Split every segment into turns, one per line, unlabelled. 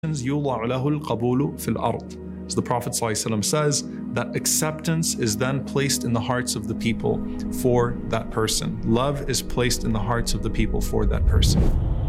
يُوضَعُ لَهُ الْقَبُولُ فِي الْأَرْضِ. So the Prophet ﷺ says that acceptance is then placed in the hearts of the people for that person. Love is placed in the hearts of the people for that person.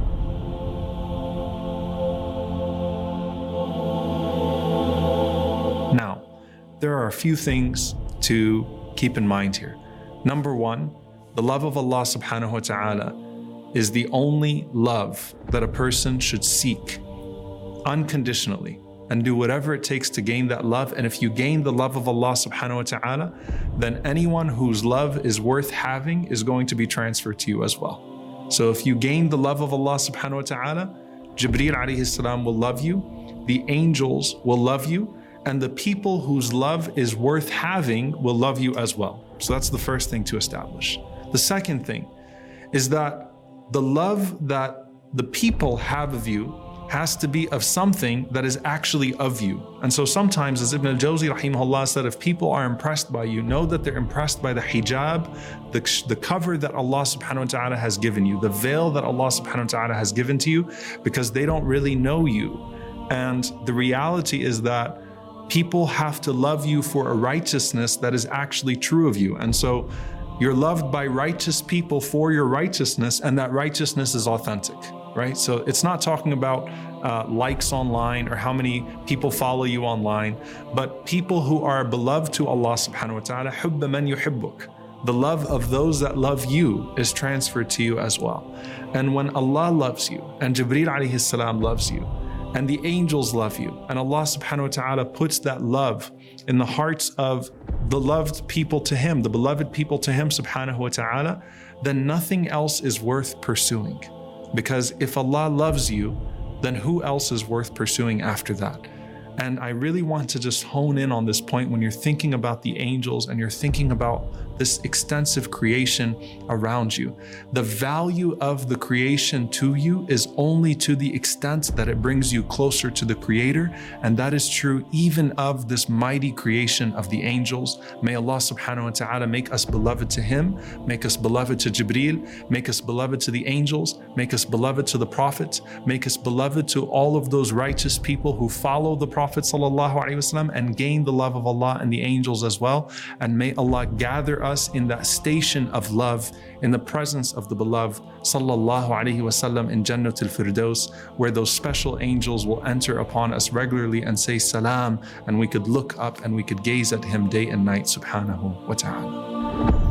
Now, there are a few things to keep in mind here. Number one, the love of Allah subhanahu wa ta'ala is the only love that a person should seek unconditionally and do whatever it takes to gain that love. And if you gain the love of Allah subhanahu wa ta'ala, then anyone whose love is worth having is going to be transferred to you as well. So if you gain the love of Allah subhanahu wa ta'ala, Jibreel alayhi salam will love you, the angels will love you, and the people whose love is worth having will love you as well. So that's the first thing to establish. The second thing is that the love that the people have of you has to be of something that is actually of you. And so sometimes, as Ibn al-Jawzi rahimahullah said, if people are impressed by you, know that they're impressed by the hijab, the cover that Allah subhanahu wa ta'ala has given you, the veil that Allah subhanahu wa ta'ala has given to you, because they don't really know you. And the reality is that people have to love you for a righteousness that is actually true of you. And so you're loved by righteous people for your righteousness, and that righteousness is authentic. Right? So it's not talking about likes online or how many people follow you online, but people who are beloved to Allah subhanahu wa ta'ala, حُبَّ مَنْ يُحِبُّكَ. The love of those that love you is transferred to you as well. And when Allah loves you, and Jibreel alayhi salam loves you, and the angels love you, and Allah subhanahu wa ta'ala puts that love in the hearts of the loved people to Him, the beloved people to Him subhanahu wa ta'ala, then nothing else is worth pursuing. Because if Allah loves you, then who else is worth pursuing after that? And I really want to just hone in on this point when you're thinking about the angels and you're thinking about this extensive creation around you. The value of the creation to you is only to the extent that it brings you closer to the Creator, and that is true even of this mighty creation of the angels. May Allah subhanahu wa ta'ala make us beloved to Him, make us beloved to Jibreel, make us beloved to the angels, make us beloved to the prophets, make us beloved to all of those righteous people who follow the Prophet sallallahu alaihi wasallam and gain the love of Allah and the angels as well. And may Allah gather us in that station of love in the presence of the beloved sallallahu alaihi wasallam in Jannatul Firdaus, where those special angels will enter upon us regularly and say salam, and we could look up and we could gaze at Him day and night subhanahu wa ta'ala.